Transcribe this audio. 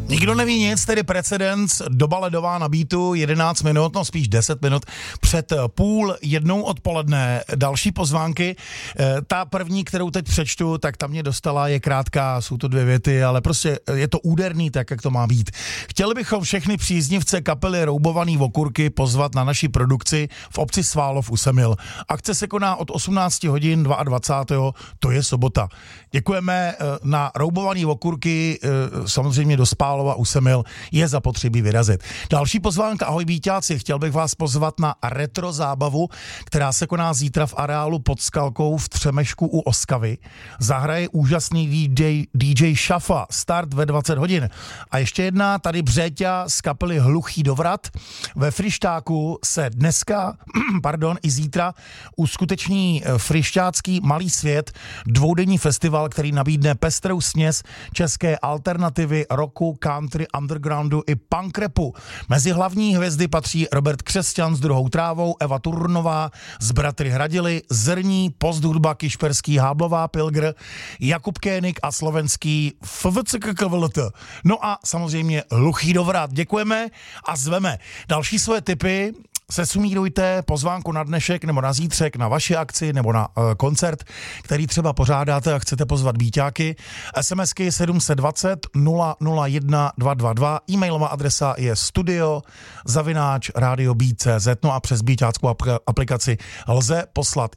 Nikdo neví nic, tedy precedens, doba ledová na beatu, 11 minut, no spíš 10 minut před 12:30 odpoledne. Další pozvánky, ta první, kterou teď přečtu, tak ta mě dostala, je krátká, jsou to 2 věty, ale prostě je to úderný, tak jak to má být. Chtěli bychom všechny příznivce kapely Roubovaný okurky pozvat na naši produkci v obci Sválov u Semil. Akce se koná od 18 hodin 22. To je sobota. Děkujeme. Na Roubovaný okurky, samozřejmě do Spálova u Semil je zapotřebí vyrazit. Další pozvánka, ahoj Bíťáci, chtěl bych vás pozvat na retro zábavu, která se koná zítra v areálu pod Skalkou v Třemešku u Oskavy. Zahraje úžasný DJ Šafa, start ve 20 hodin. A ještě jedna, tady Břeťa z kapely Hluchý dovrat. Ve Frištáku se dneska, i zítra uskuteční frišťácký Malý svět, 2denní festival, který nabídne pestrou směs české alternativy, rocku, country, undergroundu i punk rapu. Mezi hlavní hvězdy patří Robert Křesťan s Druhou trávou, Eva Turnová z Bratry Hradily, Zrní, posthudba Kišperský, Háblová Pilgr, Jakub Kénik a slovenský FVCKVLT. No a samozřejmě Hluchý dovrat. Děkujeme a zveme. Další svoje tipy sesumírujte, pozvánku na dnešek nebo na zítřek, na vaši akci nebo na koncert, který třeba pořádáte a chcete pozvat Bíťáky. SMSky 720 001 222, e-mailová adresa je studio@radio.cz, no a přes Bíťáckou aplikaci lze poslat